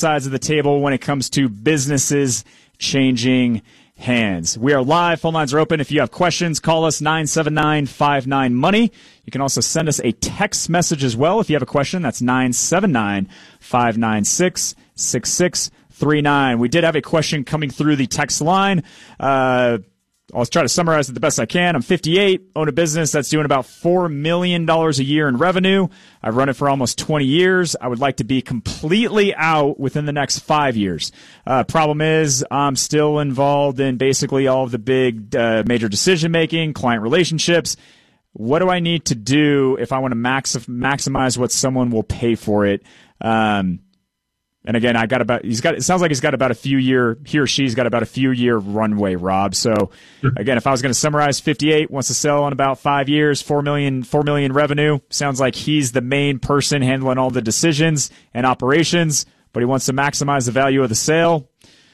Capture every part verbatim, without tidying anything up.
sides of the table when it comes to businesses changing hands. We are live. Phone lines are open. If you have questions, call us nine seven nine, five nine, money. You can also send us a text message as well. If you have a question, that's nine seven nine, five nine six, six six three nine. We did have a question coming through the text line. Uh, I'll try to summarize it the best I can. I'm fifty-eight, own a business that's doing about four million dollars a year in revenue. I've run it for almost twenty years. I would like to be completely out within the next five years. Uh, problem is I'm still involved in basically all of the big uh, major decision-making, client relationships. What do I need to do if I want to max- maximize what someone will pay for it? Um, And again, I got about, he's got, it sounds like he's got about a few year, he or she's got about a few year runway, Rob. So again, if I was going to summarize, fifty-eight wants to sell in about five years, four million, four million revenue. Sounds like he's the main person handling all the decisions and operations, but he wants to maximize the value of the sale.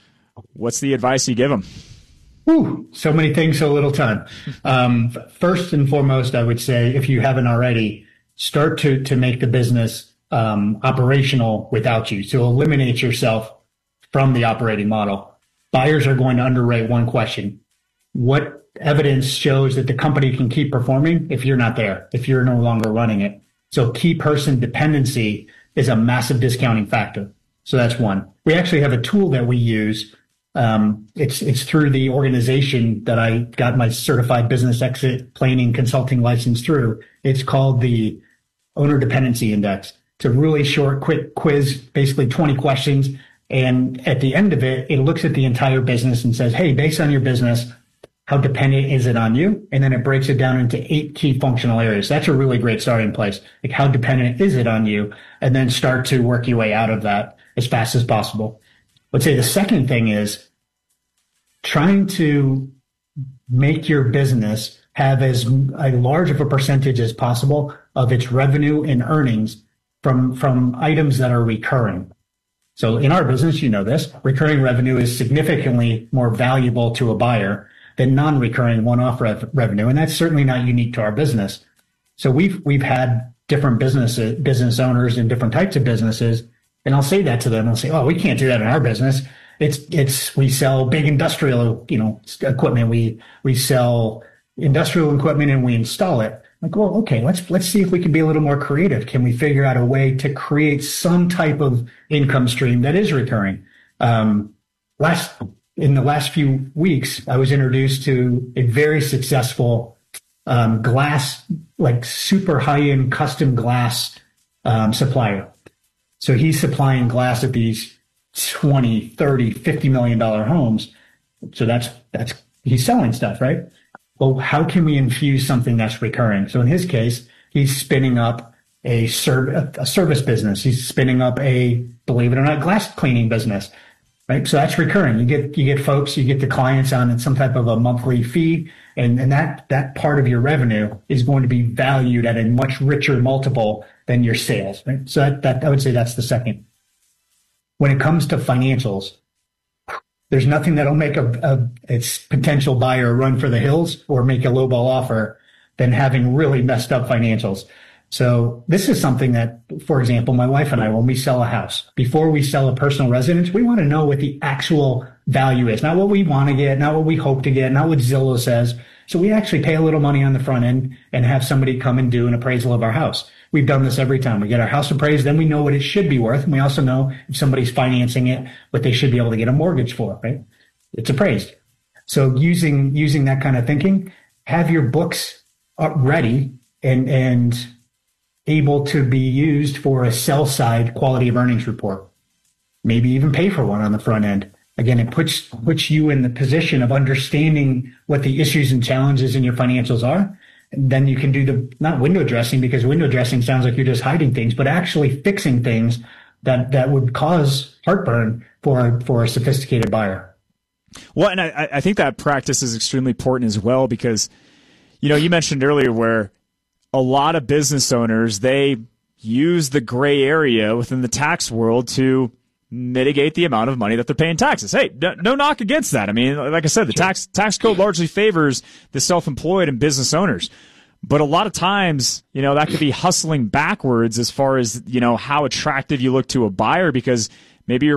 What's the advice you give him? Ooh, so many things, so little time. Um, first and foremost, I would say, if you haven't already, start to, to make the business Um, operational without you. So eliminate yourself from the operating model. Buyers are going to underrate one question. What evidence shows that the company can keep performing if you're not there, if you're no longer running it? So key person dependency is a massive discounting factor. So that's one. We actually have a tool that we use. Um, it's, it's through the organization that I got my certified business exit planning consulting license through. It's called the Owner Dependency Index. It's a really short, quick quiz, basically twenty questions. And at the end of it, it looks at the entire business and says, hey, based on your business, how dependent is it on you? And then it breaks it down into eight key functional areas. That's a really great starting place. Like, how dependent is it on you? And then start to work your way out of that as fast as possible. I'd say the second thing is trying to make your business have as a large of a percentage as possible of its revenue and earnings from from items that are recurring. So in our business, you know this, recurring revenue is significantly more valuable to a buyer than non-recurring one-off rev- revenue, and that's certainly not unique to our business. So we've we've had different business business owners and different types of businesses, and I'll say that to them. I'll say, "Oh, we can't do that in our business. It's it's we sell big industrial, you know, equipment. We we sell industrial equipment and we install it." Like, well, okay, let's let's see if we can be a little more creative. Can we figure out a way to create some type of income stream that is recurring? Um, last in the last few weeks, I was introduced to a very successful um, glass, like super high-end custom glass um, supplier. So he's supplying glass at these twenty, thirty, fifty million dollar homes. So that's that's he's selling stuff, right? Well, how can we infuse something that's recurring? So in his case, he's spinning up a, serv- a service business. He's spinning up a, believe it or not, glass cleaning business, right? So that's recurring. You get you get folks, you get the clients on some type of a monthly fee, and, and that that part of your revenue is going to be valued at a much richer multiple than your sales, right? So that, that I would say that's the second. When it comes to financials, there's nothing that'll make a, a its potential buyer run for the hills or make a lowball offer than having really messed up financials. So this is something that, for example, my wife and I, when we sell a house, before we sell a personal residence, we want to know what the actual value is, not what we want to get, not what we hope to get, not what Zillow says. So we actually pay a little money on the front end and have somebody come and do an appraisal of our house. We've done this every time. We get our house appraised, then we know what it should be worth. And we also know if somebody's financing it, what they should be able to get a mortgage for, right? It's appraised. So using, using that kind of thinking, have your books ready and, and able to be used for a sell side quality of earnings report. Maybe even pay for one on the front end. Again, it puts, puts you in the position of understanding what the issues and challenges in your financials are. And then you can do the, not window dressing, because window dressing sounds like you're just hiding things, but actually fixing things that, that would cause heartburn for, for a sophisticated buyer. Well, and I, I think that practice is extremely important as well, because, you know, you mentioned earlier where a lot of business owners, they use the gray area within the tax world to mitigate the amount of money that they're paying taxes. Hey, no, no knock against that. I mean, like I said, the tax tax code largely favors the self-employed and business owners. But a lot of times, you know, that could be hustling backwards as far as, you know, how attractive you look to a buyer, because maybe you're